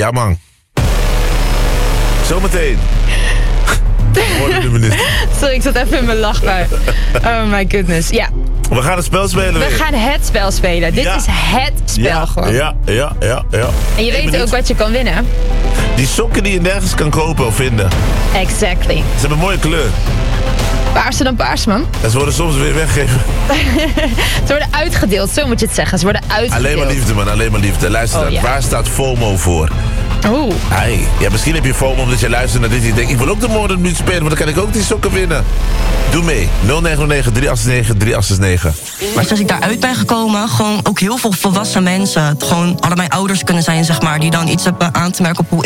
Ja, man. Zometeen. De minister. Sorry, ik zat even in mijn lachbui. Oh my goodness, ja. We gaan het spel spelen. We gaan het spel spelen. Dit is het spel gewoon. Ja. En je weet ook wat je kan winnen. Die sokken die je nergens kan kopen of vinden. Exactly. Ze hebben een mooie kleur. Paarser dan paars, man. En ze worden soms weer weggegeven. Ze worden uitgedeeld, zo moet je het zeggen. Ze worden uitgedeeld. Alleen maar liefde, man. Alleen maar liefde. Luister dan. Ja. Waar staat FOMO voor? Oeh. Hey. Ja, misschien heb je FOMO omdat je luistert naar dit en je denkt... ik wil ook de morgenmuziek spelen, want dan kan ik ook die sokken winnen. Doe mee. 0909 389 389. Maar sinds ik daaruit ben gekomen, gewoon ook heel veel volwassen mensen. Het gewoon alle mijn ouders kunnen zijn, zeg maar, die dan iets hebben aan te merken op hoe